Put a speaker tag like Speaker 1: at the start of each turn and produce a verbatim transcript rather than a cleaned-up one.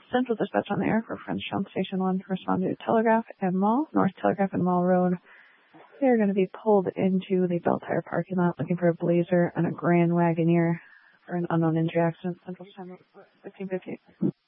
Speaker 1: Central Dispatch on the air for Frenchtown Station one. Respond to Telegraph and Mall, North Telegraph and Mall Road. They're going to be pulled into the Bell Tire parking lot looking for a Blazer and a Grand Wagoneer for an unknown injury accident. Central Time fifteen fifty.